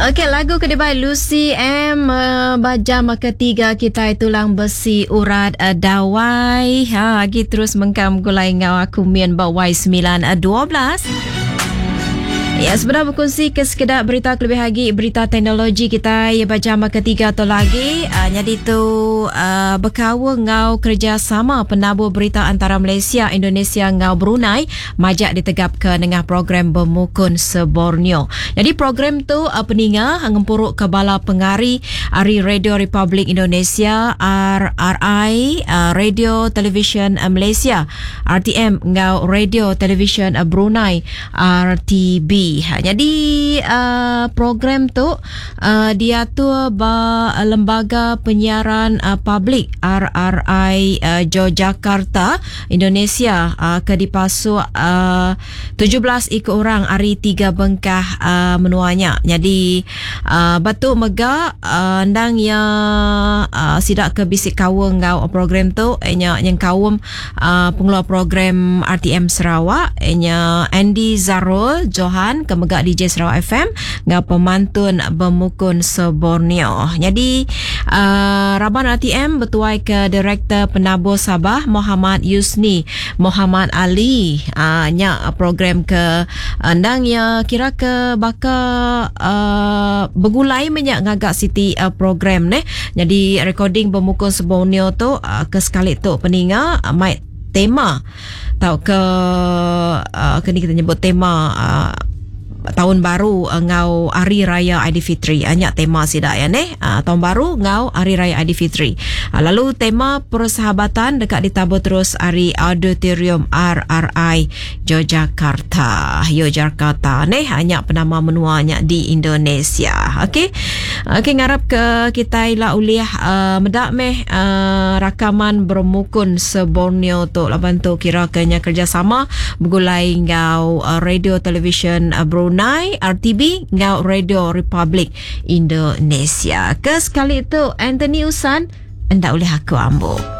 Okey, lagu kedua Lucy M bajam ketiga kita tulang besi urat dawai. Lagi terus mengkam gulai ngau aku mien bawai 9:12. Ya, sebenarnya berkongsi ke sekedar berita kelebih lagi, berita teknologi kita ya bajam ketiga tu lagi. Jadi tu berkawa ngau kerjasama penabur berita antara Malaysia, Indonesia ngau Brunei majak ditegap ke dengan program Bermukun Seborneo. Jadi program tu peninga ngempuruk ke bala pengari Ari Radio Republik Indonesia RRI, Radio Television Malaysia RTM ngau Radio Television Brunei RTB. Jadi program tu diatur lembaga penyiaran publik RRI Yogyakarta Indonesia ke dipasuk 17 ikut orang hari 3 bengkah menuanya. Jadi batu mega ndang ya sidak ke bisik kawung ngau program tu yang kawum pengelola program RTM Sarawak Andy Zarul Johan kemegak DJ Sarawak FM ngau pemantun Bermukun Seborneo. Jadi Raban RTM bertuai ke Direktur Penabur Sabah Muhammad Yusni Muhammad Ali nya program ke andang ya kira ke baka bergulai menyak ngagak city program ne. Jadi recording Bermukun Seborneo tu ke sekali tu peninga mai tema tau ke kini kita nyebut tema tahun baru ngau Hari Raya Aidilfitri. Banyak tema sidak ya tahun baru ngau Hari Raya Aidilfitri. Lalu tema persahabatan dekat ditabur terus hari Auditorium RRI Yogyakarta hanya penama menuanya di Indonesia. Okey ngarap ke kita ila uliah medak rakaman Bermukun Seborneo tu laban tu kira kenya kerjasama bergulai ngau Radio Television Brunei RTB ngau Radio Republik Indonesia. Ke sekali itu Anthony Usan anda oleh aku ambo.